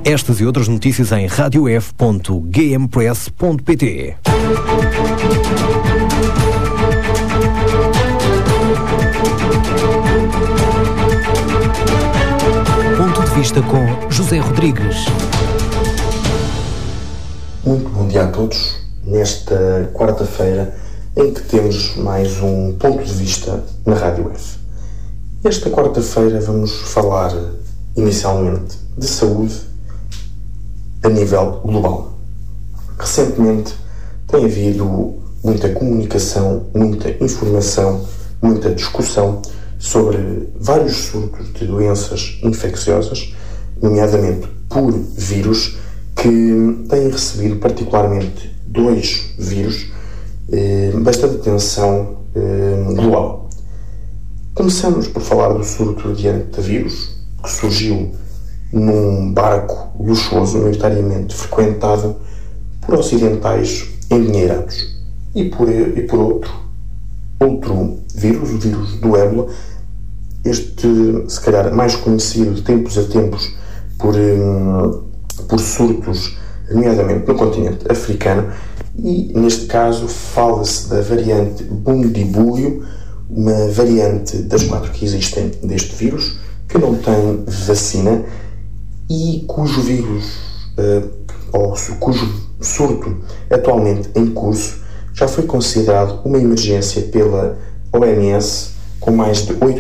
Estas e outras notícias em radiof.gmpress.pt. Ponto de vista com José Rodrigues. Muito bom dia a todos, nesta quarta-feira em que temos mais um ponto de vista na Rádio F. Esta quarta-feira vamos falar inicialmente de saúde a nível global. Recentemente tem havido muita comunicação, muita informação, muita discussão sobre vários surtos de doenças infecciosas, nomeadamente por vírus, que têm recebido particularmente dois vírus bastante atenção global. Começamos por falar do surto de antavírus, que surgiu num barco luxuoso, maioritariamente frequentado por ocidentais endinheirados. E por outro vírus, o vírus do ébola, este se calhar mais conhecido de tempos a tempos por surtos, nomeadamente no continente africano, e neste caso fala-se da variante Bundibugyo, uma variante das 4 que existem deste vírus, que não tem vacina e cujo surto atualmente em curso já foi considerado uma emergência pela OMS, com mais de 8